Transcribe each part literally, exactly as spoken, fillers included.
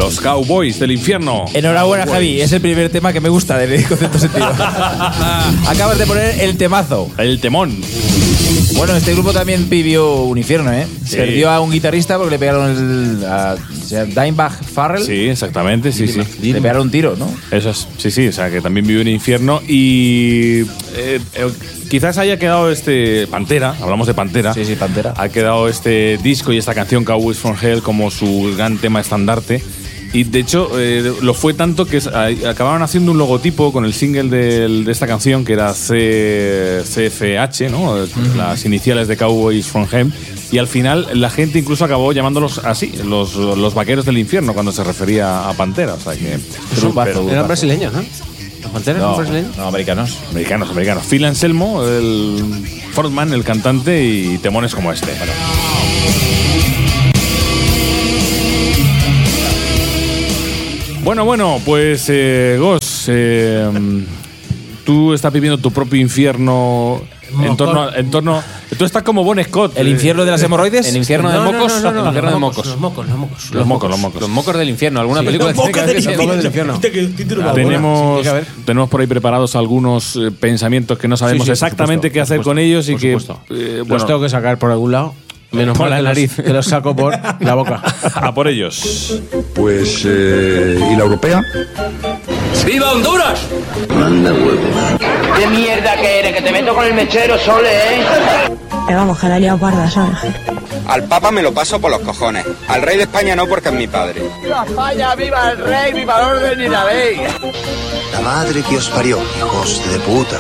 Los Cowboys del Infierno. Enhorabuena, Cowboys. Javi. Es el primer tema que me gusta del concepto sentido. Acabas de poner el temazo. El temón. Bueno, este grupo también vivió un infierno, ¿eh? Sí. Perdió a un guitarrista porque le pegaron el... A, o sea, Dimebag Farrell. Sí, exactamente, sí, sí. Le pegaron un tiro, ¿no? Eso es, sí, sí, o sea, que también vivió un infierno y... Eh, eh, quizás haya quedado este... Pantera, hablamos de Pantera. Sí, sí, Pantera. Ha quedado este disco y esta canción Cowboys from Hell como su gran tema estandarte. Y de hecho, eh, lo fue tanto que eh, acabaron haciendo un logotipo con el single de, de esta canción, que era C, C F H, ¿no? Uh-huh. Las iniciales de Cowboys from Hell. Y al final la gente incluso acabó llamándolos así, los, los vaqueros del infierno, cuando se refería a Pantera. O sea que. Grupazo, eran brasileños, ¿no? ¿Los Panteras no, son brasileños? No, americanos. Americanos, americanos. Phil Anselmo, el frontman, el cantante, y temones como este. Bueno. Bueno, bueno, pues eh, Gos, eh, tú estás viviendo tu propio infierno en torno, a, en torno. Tú estás como Bon Scott. ¿El infierno de las hemorroides? ¿El infierno de no, mocos? No, no, no, no, el infierno no, de mocos. Los mocos, los mocos. Los mocos, los mocos. Los mocos del infierno. ¿Alguna sí, película los mocos del infierno. Del infierno. Tenemos, tenemos por ahí preparados algunos eh, pensamientos que no sabemos sí, sí, exactamente qué hacer con ellos y que eh, bueno, los tengo que sacar por algún lado. Menos mal la nariz, que los saco por la boca. A por ellos. Pues, eh, ¿y la europea? ¡Viva Honduras! Manda huevo. ¿Qué mierda que eres? Que te meto con el mechero, Sole, ¿eh? Pero vamos, que la he liado parda, ¿sabes? Al Papa me lo paso por los cojones. Al rey de España no, porque es mi padre. ¡Viva España! ¡Viva el rey! ¡Viva el orden y la ley! La madre que os parió, hijos de puta.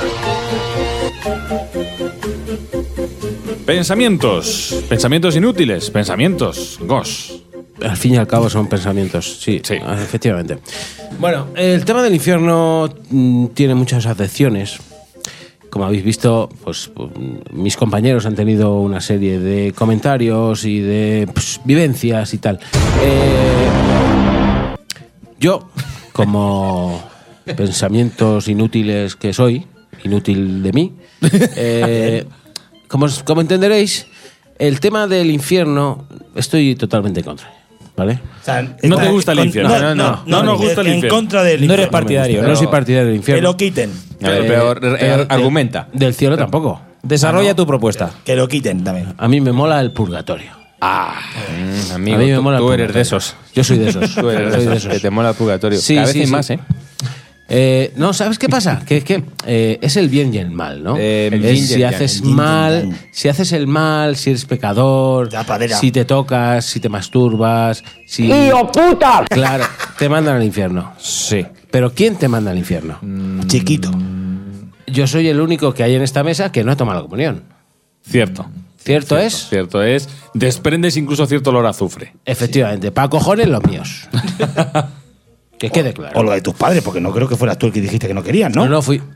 Pensamientos. Pensamientos inútiles. Pensamientos. Gos. Al fin y al cabo son pensamientos, sí, sí, efectivamente. Bueno, el tema del infierno mmm, tiene muchas acepciones. Como habéis visto, pues, pues mis compañeros han tenido una serie de comentarios y de pues, vivencias y tal. Eh, yo, como pensamientos inútiles que soy, inútil de mí, eh, como, como entenderéis, el tema del infierno estoy totalmente en contra. ¿Vale? O sea, no te gusta el infierno. No, no, no, no, no nos gusta el infierno. En contra del infierno. No eres partidario. No, no soy partidario del infierno. Que lo quiten. A ver, pero, pero, pero argumenta. Del cielo pero, tampoco. Desarrolla ah, no. tu propuesta. Que lo quiten también. A mí me mola el purgatorio. Ah, mm, amigo, a mí me tú, mola tú el eres de esos. Yo soy de esos. Tú eres soy de esos. Que te mola el purgatorio. Sí, Cada sí, vez sí. más, ¿eh? Eh, no, ¿sabes qué pasa? Que es que eh, es el bien y el mal, ¿no? Eh, el es, si yang, haces el mal, yang. si haces el mal, si eres pecador, si te tocas, si te masturbas, si ¡Tío puta! Claro, te mandan al infierno. Sí. Pero ¿quién te manda al infierno? Mm, chiquito. Yo soy el único que hay en esta mesa que no ha tomado la comunión. Cierto. ¿Cierto, cierto es? Cierto es. Desprendes incluso cierto olor a azufre. Efectivamente. Para cojones los míos. Que quede claro. O lo de tus padres, porque no creo que fueras tú el que dijiste que no querías, ¿no? No, no fui.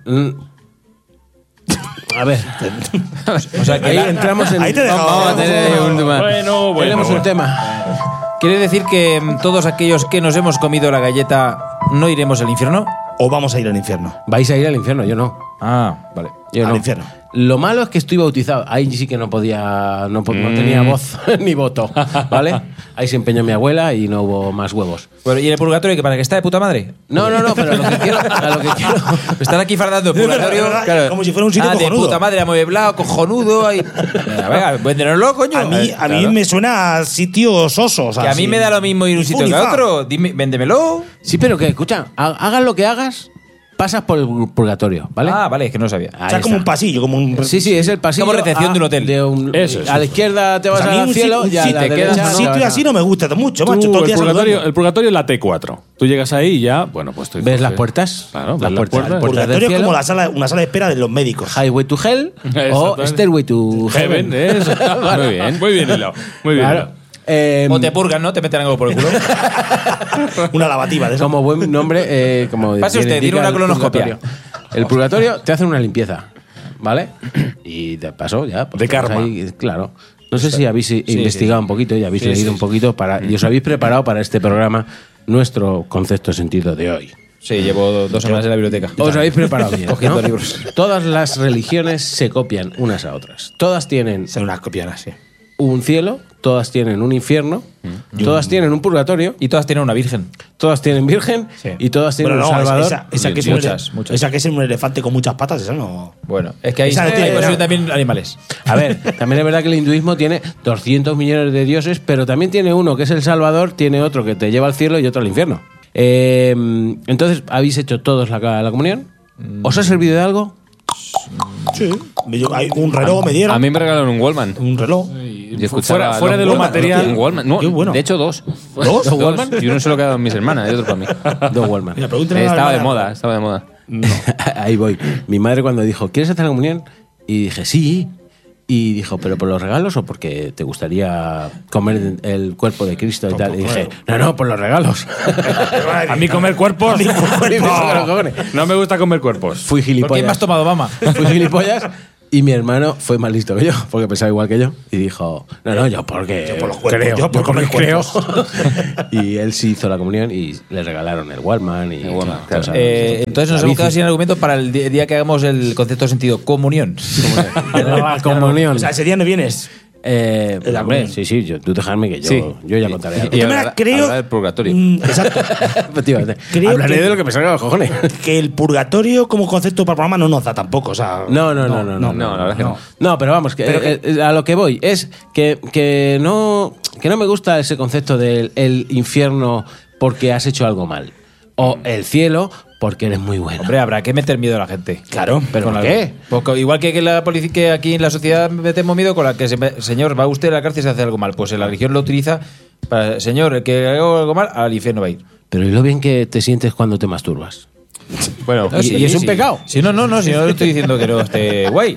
A ver. O sea, que ahí entramos en. Ahí te he dejado. Vamos a tener un tema. Bueno, bueno. Tenemos bueno. un tema. ¿Quiere decir que todos aquellos que nos hemos comido la galleta no iremos al infierno? O vamos a ir al infierno. Vais a ir al infierno, yo no. Ah, vale. Yo al no. infierno. Lo malo es que estoy bautizado. Ahí sí que no podía, no, no Mm. tenía voz ni voto, ¿vale? Ahí se empeñó mi abuela y no hubo más huevos. Bueno, ¿y el purgatorio que para que está de puta madre? No, no, no, pero a lo que quiero, a lo que quiero. Están aquí fardando el purgatorio. Claro. Como si fuera un sitio ah, cojonudo. de puta madre, amueblado, cojonudo. Ahí. Venga, venga, véndenoslo, coño. A mí, a mí Claro. me suena a sitios osos. Que a mí me da lo mismo ir a un sitio que a otro. Dime, véndemelo. Sí, pero que, escucha, ha- hagas lo que hagas, pasas por el purgatorio, ¿vale? Ah, vale, es que no sabía. O sea, como un pasillo, como un. Sí, sí, es el pasillo. Como recepción a, de un hotel. de un- Eso es. A la izquierda te vas Pues a mí al un cielo sitio- y a si la te derecha. Un no te sitio vas a- así no me gusta mucho, Tú, macho. Todo el el, día purgatorio, saludando. el purgatorio es la T cuatro. Tú llegas ahí y ya, bueno, pues tú ¿Ves coges- las puertas? Claro, ves las las puertas. puertas. Las puertas del Purgatorio es cielo. como la sala, una sala de espera de los médicos. Highway to Hell o Exactamente. Stairway to Heaven, Heaven. eso. Muy bien, muy bien hilado. Muy bien. Claro. hilado. Eh, O te purgan, ¿no? Te meten algo por el culo. Una lavativa de eso. como buen nombre, eh, como Pase bien usted, indica tiene una el colonoscopia. purgatorio. El purgatorio te hacen una limpieza, ¿vale? Y de paso ya. pues, De estás karma. ahí, claro. No sé si habéis investigado un poquito y habéis Sí, leído sí, un poquito para y os habéis preparado para este programa nuestro concepto sentido de hoy. Sí, llevo dos semanas en la biblioteca. Os habéis preparado bien, Cogiendo ¿no? libros. Todas las religiones se copian unas a otras. Todas tienen Son unas copianas, sí. un cielo, todas tienen un infierno, mm. todas tienen un purgatorio. Y todas tienen una virgen. Todas tienen virgen sí. y todas tienen bueno, un no, salvador. Esa, esa, que es muchas, un, muchas. Esa que es un elefante con muchas patas, esa no. Bueno, es que ahí esa no tiene, eh, también animales. A ver, también es verdad que el hinduismo tiene doscientos millones de dioses, pero también tiene uno que es el Salvador, tiene otro que te lleva al cielo y otro al infierno. Eh, entonces, ¿habéis hecho todos la, la comunión? ¿Os ha servido de algo? Sí. Un reloj me dieron. A mí me regalaron un Wallman. Un reloj. Y fuera fuera de lo Wallman, material. Un Wallman. No, bueno. De hecho, dos. ¿Dos? ¿Dos Wallman? Y uno se lo quedaron mis hermanas y otro para mí. Dos Wallman. Mira, eh, estaba de moda, estaba de moda. No. Ahí voy. Mi madre cuando dijo, ¿quieres hacer la comunión? Y dije, sí. Y dijo, ¿pero por los regalos o porque te gustaría comer el cuerpo de Cristo y tal? Y dije, no, no, por los regalos. A mí comer cuerpos. No, no me gusta comer cuerpos. Fui gilipollas. ¿Por qué me has tomado, mamá? Fui gilipollas. Y mi hermano fue más listo que yo, porque pensaba igual que yo. Y dijo, no, no, yo porque yo por los cuerpos, creo, yo por porque los creo. Y él sí hizo la comunión y le regalaron el Wallman. Y el Wallman, claro. claro. Eh, entonces nos hemos quedado sin argumento para el día que hagamos el concepto de sentido comunión. La comunión. O sea, ese día no vienes. Eh, pues, hombre, sí, sí, yo, tú dejarme que yo, sí. yo ya contaré. Y, y hablar, creo, del purgatorio. Mm, exacto. Efectivamente. Creo Hablaré que, de lo que me salga de los cojones. Que el purgatorio como concepto para el programa no nos da tampoco. O sea, no, no, no, no. No, no, no, no, la verdad que no. No, pero vamos, que, pero que, eh, a lo que voy es que, que, no, que no me gusta ese concepto del el infierno porque has hecho algo mal. O el cielo porque eres muy bueno. Hombre, habrá que meter miedo a la gente. Claro, pero ¿por qué? Porque igual que, que la policía, que aquí en la sociedad metemos miedo con la que, se, señor, va usted a la cárcel si hace algo mal. Pues la religión lo utiliza para, señor, el que haga algo mal, al infierno va a ir. Pero ¿y lo bien que te sientes cuando te masturbas? Bueno, y, sí, y es un sí. pecado. Sí, no, no, no, si no estoy diciendo que no esté guay.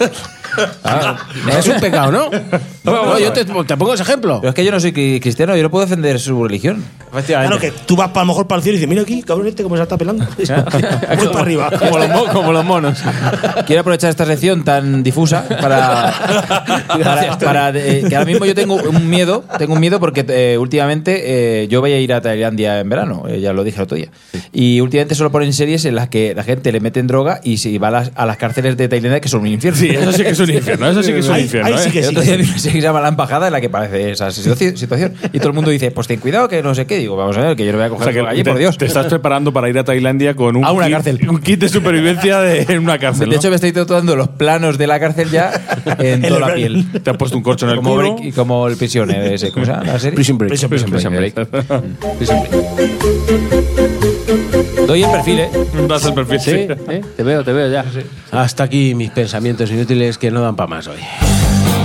Ah, es un pecado, ¿no? No, no yo te, te pongo ese ejemplo. Pero es que yo no soy cristiano, yo no puedo defender su religión. Claro, que tú vas para lo mejor para el cielo y dices, mira aquí, cabrón, este cómo se está pelando. Voy para arriba. Como los, mo como los monos. Quiero aprovechar esta sección tan difusa para, para, para eh, que ahora mismo yo tengo un miedo, tengo un miedo porque eh, últimamente eh, yo voy a ir a Tailandia en verano, eh, ya lo dije el otro día. Y últimamente solo ponen series en las que la gente le meten droga y se va a las, a las cárceles de Tailandia que son un infierno. Sí, eso sí que es un infierno, eso sí que es un ahí, infierno. Ahí sí que ¿eh? sí. El otro día vi una serie que se llama La Embajada en la que parece esa situación. Y todo el mundo dice, pues ten cuidado que no sé qué. Digo, vamos a ver, que yo no voy a coger o sea, que allí, te, por Dios. Te estás preparando para ir a Tailandia con un, a una kit, cárcel. un kit de supervivencia de, en una cárcel. De ¿no? hecho, me estoy tatuando los planos de la cárcel ya en toda la piel. Te has puesto un corcho en el como culo. break, como el prisionero ese. ¿Cómo se llama la serie? Prison Break. Prison Break. Prison Break. Prison Break. Doy el perfil, ¿eh? Das el perfil, sí. ¿Eh? Te veo, te veo ya. Hasta aquí mis pensamientos inútiles que no dan para más hoy.